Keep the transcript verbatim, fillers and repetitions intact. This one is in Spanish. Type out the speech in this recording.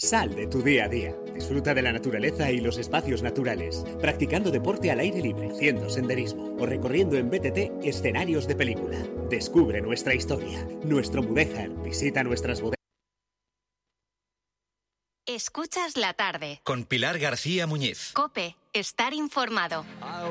Sal de tu día a día. Disfruta de la naturaleza y los espacios naturales, practicando deporte al aire libre, haciendo senderismo o recorriendo en B T T escenarios de película. Descubre nuestra historia, nuestro Mudéjar, visita nuestras bodegas. Escuchas la tarde. Con Pilar García Muñiz. COPE, estar informado.